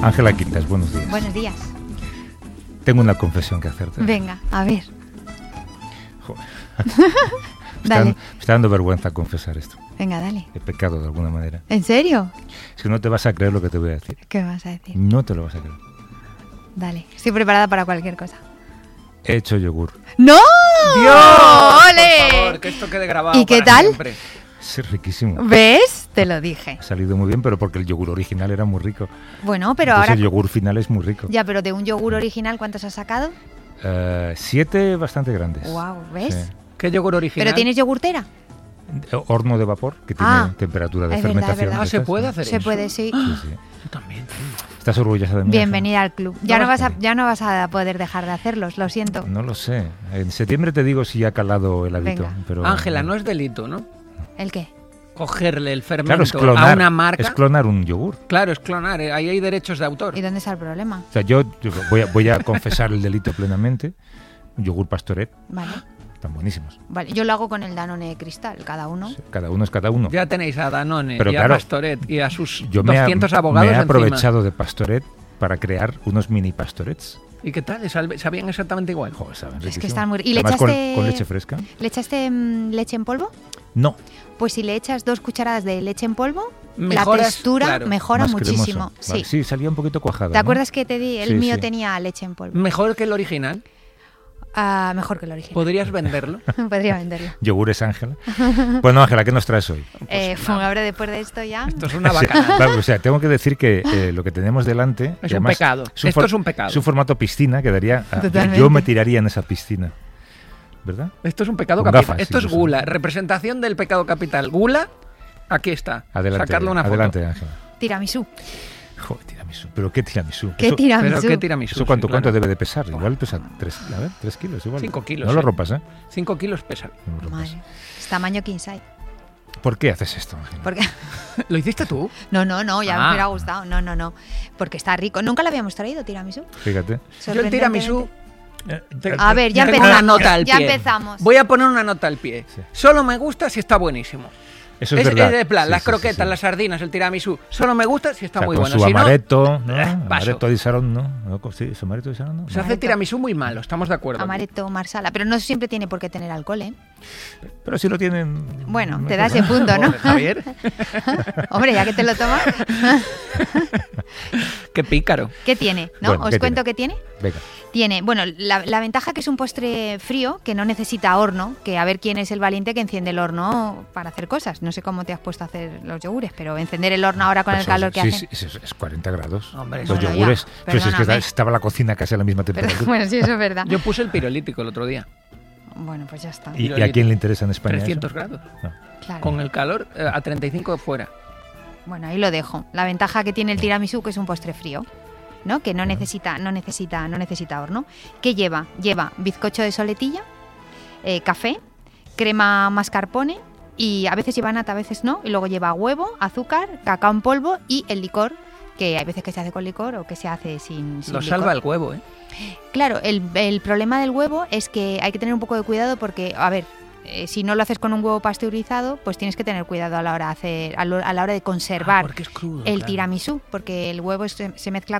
Ángela Quintas, buenos días. Buenos días. Tengo una confesión que hacerte. Venga, a ver. Joder. Dale. Me está dando vergüenza confesar esto. Venga, dale. He pecado de alguna manera. ¿En serio? Es que no te vas a creer lo que te voy a decir. ¿Qué vas a decir? No te lo vas a creer. Dale, estoy preparada para cualquier cosa. He hecho yogur. ¡No! ¡Dios! ¡Ole! Por favor, que esto quede grabado. ¿Y qué para tal? siempre. Es riquísimo. ¿Ves? Te lo dije. Ha salido muy bien, pero porque el yogur original era muy rico. Bueno, pero Entonces ahora... el yogur final es muy rico. Ya, pero de un yogur original, ¿cuántos has sacado? 7 bastante grandes. Wow, ¿ves? Sí. ¿Qué yogur original? ¿Pero tienes yogurtera? Horno de vapor, que tiene temperatura de es verdad, fermentación. es verdad. Ah, ¿se puede hacer Se eso? puede, sí. Sí, sí. Yo también. ¿Estás orgullosa de mí? Bienvenida al club. Ya No, no vas a poder dejar de hacerlos, lo siento. Ángela? No lo sé. En septiembre te digo si ha calado el hábito. Venga. Pero Ángela, no es delito, ¿no? ¿El qué? Cogerle el Claro, fermento es clonar, a una marca. es clonar un yogur. Claro, es clonar. Ahí hay derechos de autor. ¿Y dónde está el problema? O sea, yo voy a confesar el delito plenamente. Un yogur Pastoret, Vale. están buenísimos. Vale, yo lo hago con el Danone Cristal, cada uno. Sí, cada uno es cada uno. Ya tenéis a Danone Pero y claro, a Pastoret y a sus Yo 200 abogados me he encima. aprovechado de Pastoret para crear unos mini Pastorets. ¿Y qué tal? ¿Sabían exactamente igual? Joder, saben Es que riquísimo. están muy... ¿Y le Además, echaste... con leche fresca? ¿Le echaste leche en polvo? No. Pues si le echas 2 cucharadas de leche en polvo, Mejoras, la textura claro, mejora Más muchísimo. cremoso. Vale, Sí. sí, salía un poquito cuajada. ¿Te ¿no? acuerdas que te di? El Sí, mío sí. tenía leche en polvo. Mejor que el original. Mejor que el original. ¿Podrías venderlo? Podría venderlo. Yogures Ángela. Bueno, Ángela, ¿qué nos traes hoy? Ahora después de esto ya... Esto es una Sí, bacanada. claro, o sea, tengo que decir que lo que tenemos delante... Es y un además pecado. Esto es un pecado. Es un formato piscina que daría... Totalmente. yo me tiraría en esa piscina. ¿Verdad? Esto es un pecado Con capital. gafas, Esto es incluso. gula. Representación del pecado capital. Gula, aquí está. Adelante, Sacarle una foto. adelante, Ángela. Tiramisú. Joder, tiramisú. ¿Pero qué tiramisú? ¿Qué Eso- tiramisú? Pero qué tiramisú. ¿Eso cuánto, sí, claro. cuánto debe de pesar? Igual pesa 3 kilos. Igual. 5 kilos, No lo sí. rompas, ¿eh? 5 kilos pesa. No lo rompas. Madre. Es tamaño king size. ¿Por qué haces esto, Ángela? Porque... ¿Lo hiciste tú? No, ya me Ah. hubiera gustado. No. Porque está rico. Nunca lo habíamos traído, tiramisú. Fíjate. Yo el tiramisú... A ver, ya Tengo empezamos. una nota al Ya pie. empezamos. Voy a poner una nota al pie. Sí. Solo me gusta si está buenísimo. Eso es verdad. de plan, Sí, las sí, croquetas, sí, sí. las sardinas, el tiramisú. Solo me gusta si está O sea, muy con bueno. su Si no, amaretto, ¿no? paso. Amaretto di Sarón, ¿no? Sí, su amaretto di Sarón, ¿no? se hace el tiramisú muy malo, estamos de acuerdo. Amaretto, marsala. Pero no siempre tiene por qué tener alcohol, ¿eh? Pero si lo tienen... Bueno, no te hay da ese problema. punto, ¿no? Joder, Javier, Hombre, ya que te lo tomas. qué pícaro. ¿Qué tiene? ¿No? Bueno, ¿Os ¿qué cuento qué tiene? Venga. Tiene, bueno, la ventaja que es un postre frío, que no necesita horno, que a ver quién es el valiente que enciende el horno para hacer cosas. No sé cómo te has puesto a hacer los yogures, pero encender el horno ahora con el Pues calor que sí, hace. sí, es 40 grados. Hombre, Los bueno, ya, yogures. Pero si es que perdóname. estaba la cocina casi a la misma Pero, temperatura. bueno, sí, eso es verdad. Yo puse el pirolítico el otro día, Bueno, pues ya está. ¿Y a quién le interesa en España 300 eso? grados. No. Claro. Con el calor a 35 fuera. Bueno, ahí lo dejo. La ventaja que tiene el tiramisú, que es un postre frío, ¿no? Que no necesita horno. ¿Qué lleva? Lleva bizcocho de soletilla, café, crema mascarpone y a veces lleva nata, a veces no. Y luego lleva huevo, azúcar, cacao en polvo y el licor, que hay veces que se hace con licor o que se hace sin Lo licor. salva el huevo, ¿eh? Claro, el problema del huevo es que hay que tener un poco de cuidado porque, a ver, si no lo haces con un huevo pasteurizado, pues tienes que tener cuidado a la hora de hacer, a la hora de conservar Porque es crudo. el claro. tiramisú, porque el huevo se mezcla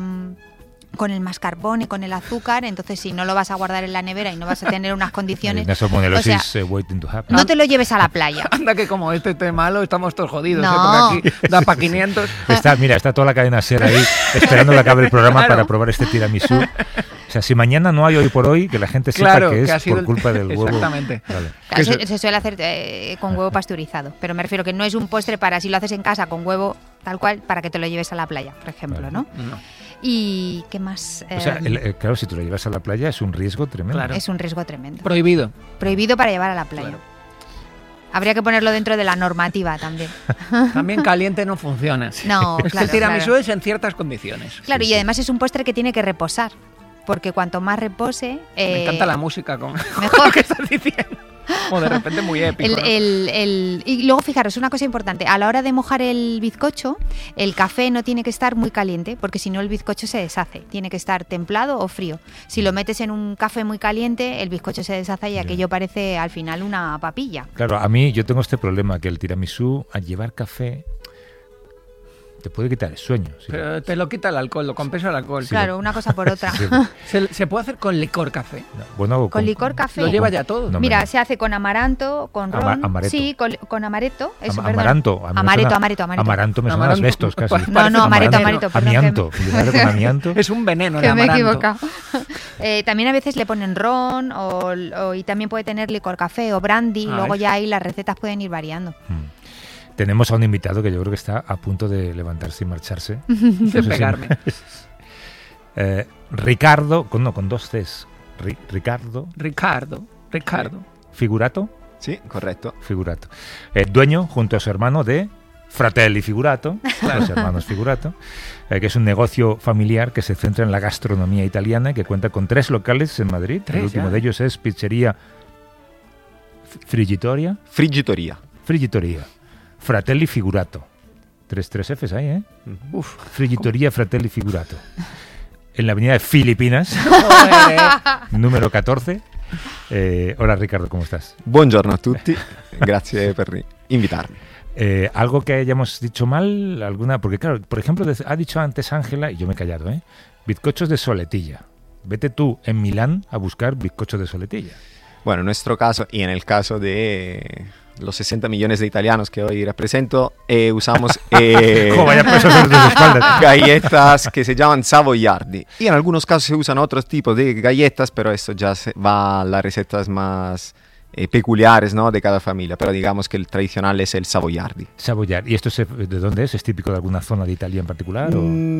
con el mascarpone, con el azúcar, entonces si no lo vas a guardar en la nevera y no vas a tener unas condiciones, Una salmonelosis o sea, waiting to happen. no te lo lleves a la playa. Anda que como este esté malo, estamos todos jodidos, No. ¿eh? Porque aquí da para 500. Está toda la cadena SER ahí esperando que acabe el programa Claro. para probar este tiramisú. O sea, si mañana no hay hoy por hoy, que la gente sepa Claro, que que ha es sido por culpa del huevo. Exactamente. Vale. Claro, Que se suele hacer con huevo pasteurizado, pero me refiero que no es un postre para si lo haces en casa con huevo tal cual, para que te lo lleves a la playa, por ejemplo, Vale. ¿no? No. Y ¿qué más? O sea, claro, si tú lo llevas a la playa es un riesgo tremendo. Claro. Es un riesgo tremendo. Prohibido. Prohibido para llevar a la playa. Claro. Habría que ponerlo dentro de la normativa también. También caliente no funciona. No, Es que claro, el tiramisú claro. es en ciertas condiciones. Claro, Sí, y sí. además es un postre que tiene que reposar, porque cuanto más repose... Me encanta la música con mejor. lo que estás diciendo. Como de repente muy épico. ¿no? Y luego fijaros, una cosa importante, a la hora de mojar el bizcocho, el café no tiene que estar muy caliente, porque si no el bizcocho se deshace, tiene que estar templado o frío. Si lo metes en un café muy caliente, el bizcocho se deshace y aquello parece al final una papilla. Claro, a mí yo tengo este problema, que el tiramisú, al llevar café, te puede quitar el sueño. Sí. Pero te lo quita el alcohol, lo compensa el alcohol. Sí. Claro, una cosa por otra. Sí. ¿Se puede hacer con licor café? No, bueno, Con licor café. Lo lleva ya todo. No, Mira, hombre, se hace con amaranto, con ron. Amaretto. Sí, con amaretto. Eso, perdón. Amaranto. A mí me Amaretto, suena- amaretto. Amaranto me suena a Amaranto. asbestos casi. Parece No, amaretto, amaranto. perdón, Amianto. Cuidado con amianto. Es un veneno el Que me he amaranto. equivocado. También a veces le ponen ron y también puede tener licor café o brandy. Ah, Luego es. ya ahí las recetas pueden ir variando. Tenemos a un invitado que yo creo que está a punto de levantarse y marcharse. De pegarme. Ricardo, con dos Cs. Ricardo Ricardo. Figurato. Sì, corretto. Figurato. Dueño, junto a su hermano, de Fratelli Figurato, los hermanos Figurato, que es un negocio familiar que se centra en la gastronomía italiana y que cuenta con 3 locales en Madrid. El último ya. de ellos es Pizzería Friggitoria. Friggitoria. Fratelli Figurato. 3 Fs ahí, ¿eh? Uf. Friggitoria Fratelli Figurato. En la avenida de Filipinas, número 14. Hola Ricardo, ¿cómo estás? Buongiorno a tutti, grazie per invitarmi. ¿Algo que hayamos dicho mal? ¿Alguna? Porque claro, por ejemplo, ha dicho antes Ángela, y yo me he callado, bizcochos de soletilla. Vete tú en Milán a buscar bizcochos de soletilla. Bueno, en nuestro caso y en el caso de los 60 millones de italianos que hoy represento, usamos Vaya peso sobre tus espaldas. galletas que se llaman savoiardi. Y en algunos casos se usan otros tipos de galletas, pero esto ya va a las recetas más peculiares, ¿no?, de cada familia. Pero digamos que el tradicional es el savoiardi. Saboyar. ¿Y esto de dónde es? ¿Es típico de alguna zona de Italia en particular?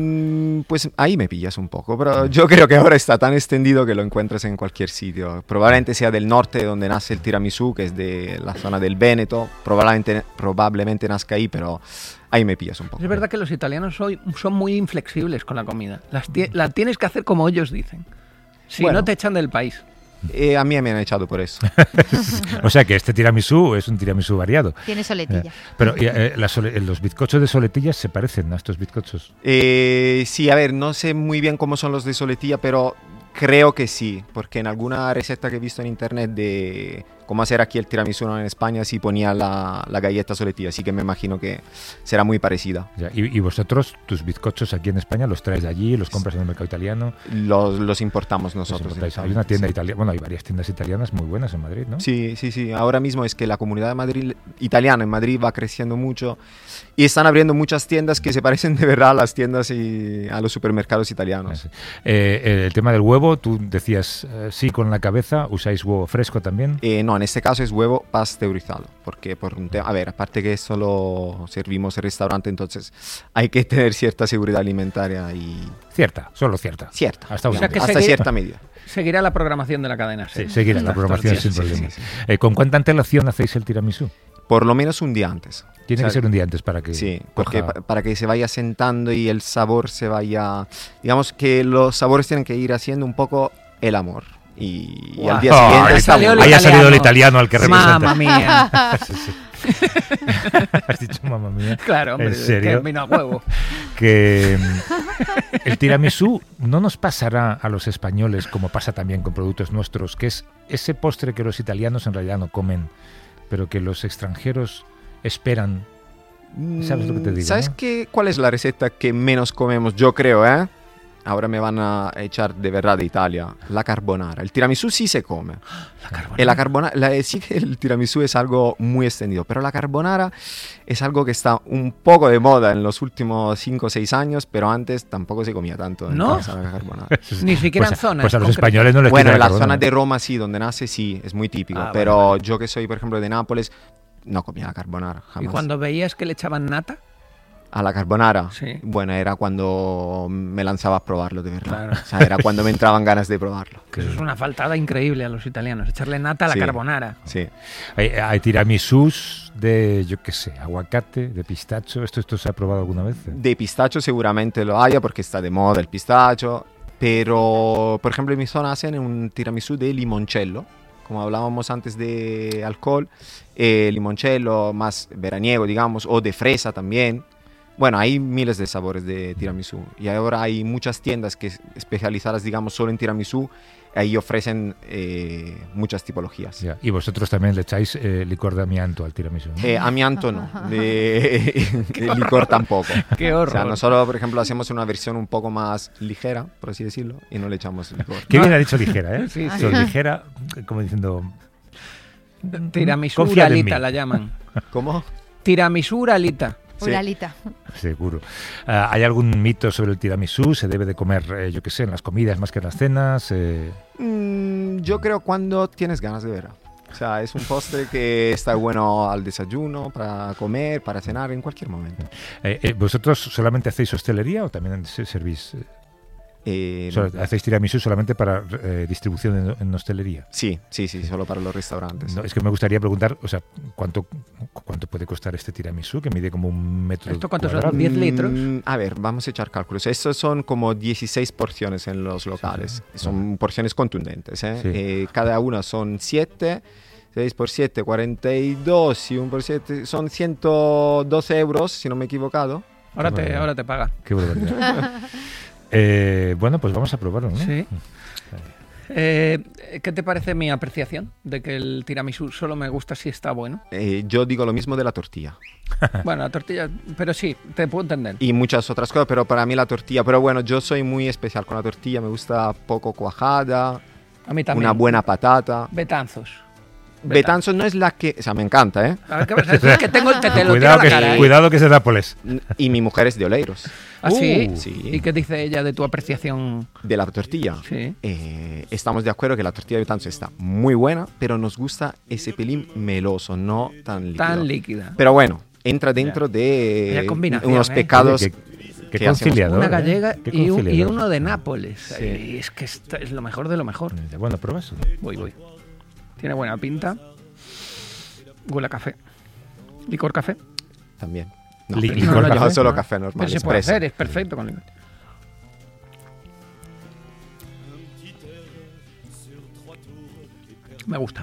O? Pues ahí me pillas un poco, pero yo creo que ahora está tan extendido que lo encuentras en cualquier sitio. Probablemente sea del norte donde nace el tiramisú, que es de la zona del Véneto. Probablemente nazca ahí, pero ahí me pillas un poco. Es verdad que los italianos son muy inflexibles con la comida. La tienes que hacer como ellos dicen. Si Bueno. no te echan del país. A mí me han echado por eso. O sea que este tiramisú es un tiramisú variado. Tiene soletilla. Pero los bizcochos de soletilla se parecen a estos bizcochos. Sí, a ver, no sé muy bien cómo son los de soletilla, pero creo que sí, porque en alguna receta que he visto en internet de cómo hacer aquí el tiramisú en España sí ponía la galleta soletilla, así que me imagino que será muy parecida. Ya, y vosotros, tus bizcochos aquí en España, los traes de allí, los compras en el mercado italiano. Los importamos los nosotros. importáis. Hay una tienda italiana, bueno, hay varias tiendas italianas muy buenas en Madrid, ¿no? Sí. Ahora mismo es que la comunidad italiana en Madrid va creciendo mucho y están abriendo muchas tiendas que se parecen de verdad a las tiendas y a los supermercados italianos. El tema del huevo, tú decías sí con la cabeza, ¿usáis huevo fresco también? No, en este caso es huevo pasteurizado, porque a ver, aparte que esto lo servimos en restaurante, entonces hay que tener cierta seguridad alimentaria y... Solo cierta. Cierta, Hasta, O sea que hasta cierta medida. Seguirá la programación de la cadena. Sí, seguirá la programación sin sí, problema. sí. ¿Con cuánta antelación hacéis el tiramisú? Por lo menos un día antes. Tiene O sea, que ser un día antes para que Sí, porque coja- para que se vaya sentando y el sabor se vaya... Digamos que los sabores tienen que ir haciendo un poco el amor. Y Guau. al día siguiente... Ahí salió el ahí ha salido el italiano. italiano al que representa. Mamma mía. Sí, sí. Has dicho mamma mía. Claro, hombre. ¿En serio? Que vino a huevo. Que el tiramisú no nos pasará a los españoles como pasa también con productos nuestros, que es ese postre que los italianos en realidad no comen, pero que los extranjeros esperan. ¿Sabes lo que te digo? ¿Sabes no? cuál es la receta que menos comemos? Yo creo, ¿eh? Ahora me van a echar de verdad de Italia. La carbonara. El tiramisú sí se come. La carbonara, sí que el tiramisú es algo muy extendido, pero la carbonara es algo que está un poco de moda en los últimos 5 o 6 años, pero antes tampoco se comía tanto. ¿No? La carbonara. Ni siquiera Pues, en zonas pues a los concretas. españoles no les Bueno, tira en la carbonara. zona de Roma sí, donde nace sí, es muy típico, Ah, pero vale. yo que soy, por ejemplo, de Nápoles, no comía la carbonara Y jamás. cuando veías que le echaban nata, A la carbonara, Sí. bueno, era cuando me lanzaba a probarlo de verdad. Claro. O sea, era cuando me entraban ganas de probarlo. que eso es una faltada increíble a los italianos, echarle nata a la Sí. carbonara. Sí. Hay tiramisús de, yo qué sé, aguacate, de pistacho. ¿Esto se ha probado alguna vez? De pistacho seguramente lo haya porque está de moda el pistacho, pero por ejemplo en mi zona hacen un tiramisú de limoncello, como hablábamos antes de alcohol, limoncello más veraniego, digamos, o de fresa también. Bueno, hay miles de sabores de tiramisú y ahora hay muchas tiendas que especializadas, digamos, solo en tiramisú. Ahí ofrecen muchas tipologías. Ya. Y vosotros también le echáis licor de amianto al tiramisú, ¿no? Amianto no, licor tampoco. Qué horror. O sea, nosotros, por ejemplo, hacemos una versión un poco más ligera, por así decirlo, y no le echamos licor. Qué bien ha dicho ligera, ¿eh? Sí, So, ligera, como diciendo... Tiramisuralita la llaman. ¿Cómo? Tiramisuralita. Sí. Uralita. Seguro. ¿Hay algún mito sobre el tiramisú? ¿Se debe de comer, yo qué sé, en las comidas más que en las cenas? Yo creo cuando tienes ganas de ver. O sea, es un postre que está bueno al desayuno, para comer, para cenar, en cualquier momento. ¿Vosotros solamente hacéis hostelería o también servís? ¿Hacéis tiramisú solamente para distribución en hostelería? Sí, solo para los restaurantes. No, es que me gustaría preguntar, o sea, ¿cuánto puede costar este tiramisú que mide como 1 metro? ¿Esto cuántos cuadrado? son? ¿10 litros? A ver, vamos a echar cálculos. Estos son como 16 porciones en los locales. Sí. Son porciones contundentes. Sí. Cada una son 7. 6 por 7, 42 y 1 por 7 son 112 euros, si no me he equivocado. Ahora te paga. Qué barbaridad. Bueno, pues vamos a probarlo, ¿no? Sí. ¿Qué te parece mi apreciación de que el tiramisú solo me gusta si está bueno? Yo digo lo mismo de la tortilla. Bueno, la tortilla, pero sí, te puedo entender. Y muchas otras cosas, pero para mí la tortilla. Pero bueno, yo soy muy especial con la tortilla. Me gusta poco cuajada, A mí también. una buena patata. Betanzos. Betanzos no es la que... O sea, me encanta, ¿eh? A ver qué pasa. Es que tengo el tetelo tiro a la cara, ¿eh? Cuidado que es de Nápoles. Y mi mujer es de Oleiros. ¿Ah, sí? Sí. ¿Y qué dice ella de tu apreciación? De la tortilla. Sí. Estamos de acuerdo que la tortilla de Betanzos está muy buena, pero nos gusta ese pelín meloso, no tan líquido. Tan líquida. Pero bueno, entra dentro de Vaya combinación, unos ¿eh? pecados. Oye, qué que conciliador. Una gallega Qué y conciliador. uno de Nápoles. Sí. Y es que esto es lo mejor de lo mejor. Bueno, pruebas. Voy. Tiene buena pinta. Huele a café. ¿Licor café? También. Licor no, café. Yo solo no. café normal. Pero se puede expreso. hacer, es perfecto con licor. Me gusta.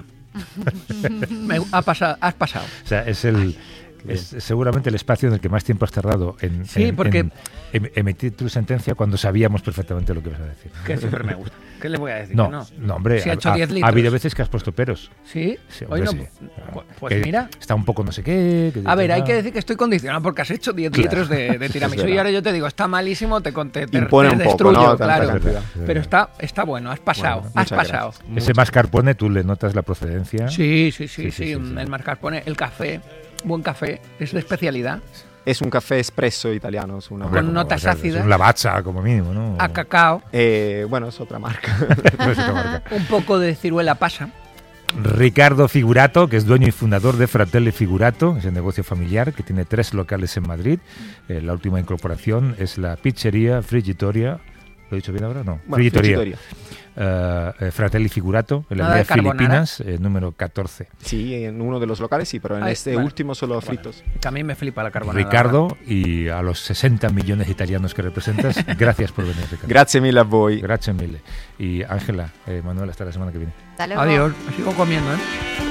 Has pasado. O sea, es seguramente el espacio en el que más tiempo has tardado en emitir tu sentencia cuando sabíamos perfectamente lo que ibas a decir. Que siempre me gusta. ¿Qué le voy a decir? No, Que no. no, hombre, Si ha hecho 10 litros. ha habido veces que has puesto peros. ¿Sí? Sí, Hoy hombre, no. sí. Pues Que mira. está un poco no sé qué. A ver, hay que decir que estoy condicionado porque has hecho 10 litros de tiramisú verdad. y ahora yo te digo, está malísimo, te Impone un poco, destruyo, ¿no? Tanta claro. cantidad. Pero está bueno, has pasado, Bueno, has muchas pasado. Ese mascarpone, tú le notas la procedencia. Sí, sí. el mascarpone, el café, buen café, es de especialidad. Es un café espresso italiano. Es una Con marca. notas o sea, ácidas. Es un lavazza, como mínimo, ¿no? A cacao, Bueno, es otra marca. No es otra marca. un poco de ciruela pasa. Ricardo Figurato, que es dueño y fundador de Fratelli Figurato, es el negocio familiar que tiene 3 locales en Madrid. La última incorporación es la pizzería Frigitoria. ¿Lo he dicho bien ahora? No. Bueno, Frigitoria. Fratelli Figurato, en la Nada de avenida carbonara. Filipinas, número 14. Sí, en uno de los locales sí, pero en Ay, este vale. último solo fritos. Que a mí me flipa la carbonara. Ricardo, y a los 60 millones de italianos que representas, gracias por venir, Ricardo. Grazie mille a voi. Gracias mille. Y Ángela, Manuel, hasta la semana que viene. Hasta luego. Adiós, sigo comiendo, ¿eh?